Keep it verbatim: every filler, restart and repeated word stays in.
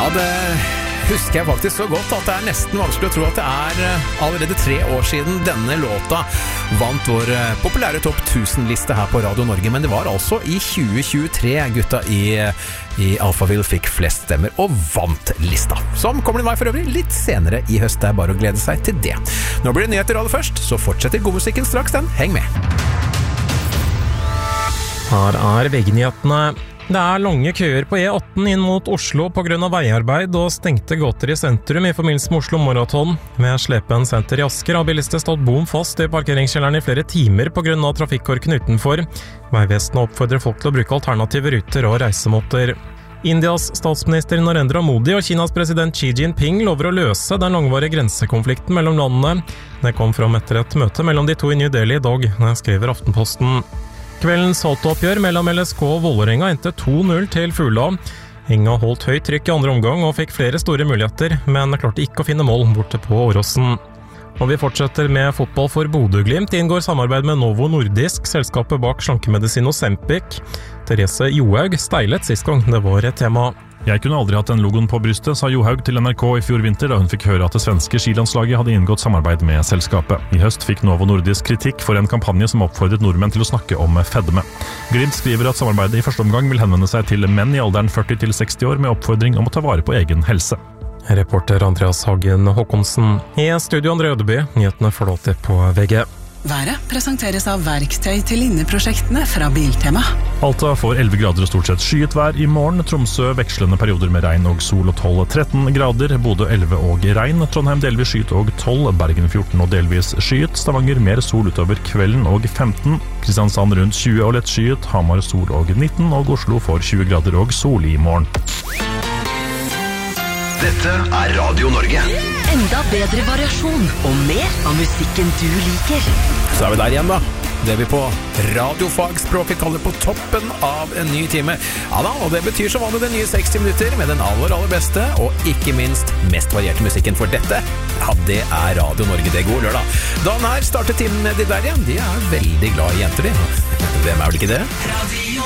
Ja, det husker jeg faktisk så godt at det er nesten vanskelig å tro at det er allerede tre år siden denne låta vant vår populære topp tusen-liste her på Radio Norge. Men det var altså i tjue tjuetre gutta i, i Alphaville fikk flest stemmer og vant lista. Som kommer din vei for øvrig litt senere i høst. Det er bare å glede seg til det. Nå blir det nyheter aller først, så fortsetter godmusikken straks den. Heng med! Her er V G-nyhetene. Det er lange køer på E atten inn mot Oslo på grunn av veiarbeid og stengte gater i sentrum i forbindelse med Oslo Marathon. Ved Slepen senter i Asker har bilister stått bom fast i parkeringskjelleren i flere timer på grunn av trafikkorken utenfor. Veivesenet oppfordrer folk til å bruke alternative ruter og reisemåter. Indias statsminister Narendra Modi og Kinas president Xi Jinping lover å løse den langvarige grensekonflikten mellom landene. Det kom fram etter et møte mellom de to i New Delhi i dag, skriver Aftenposten. Kveldens saltooppgjør mellom L S K og Vålerenga endte to null til Fugla. Enga holdt høyt trykk i andre omgang og fikk flere store muligheter, men klarte ikke å finne mål borte på Åråsen. Og vi fortsetter med fotball for Bodø/Glimt. Inngår samarbeid med Novo Nordisk, selskapet bak slankemedisin Ozempic. Therese Johaug steilet sist gang det var et tema. Jeg kunne aldri hatt den logoen på brystet, sa Johaug til N R K i fjor vinter da hun fikk høre at det svenske skilandslaget hadde inngått samarbeid med selskapet. I høst fikk Novo Nordisk kritikk for en kampanje som oppfordret nordmenn til å snakke om fedme. Glimt skriver at samarbeidet i første omgang vil henvende seg til menn i alderen førti til seksti år med oppfordring om å ta vare på egen helse. Reporter Andreas Hagen Håkonsen. I studio André Ødeby, nyhetene får du alltid på V G. Været presenteres av verktøy til linneprosjektene fra Biltema. Alta får elleve grader og stort sett skyet vær i morgen. Tromsø vekslende perioder med regn og sol og tolv tretten grader. Bodø elleve og regn. Trondheim delvis skyet og tolv. Bergen fjorten og delvis skyet. Stavanger mer sol utover kvelden og femten. Kristiansand rundt tjue og lett skyet. Hamar sol og nitten. Og Oslo får tjue grader og sol i morgen. Dette er Radio Norge. Enda bedre variasjon og mer av musikken du liker. Så er vi der igjen da. Det vi på radiofagspråket kaller på toppen av en ny time. Ja da, og det betyr så vanlig den nye seksti minutter med den aller, aller beste, og ikke minst mest varierte musikken for dette. Ja, det er Radio Norge, det er god lørdag. Dagen her starter timen med de der igjen. De er veldig glad i jenter, de. Hvem er vel ikke det? Radio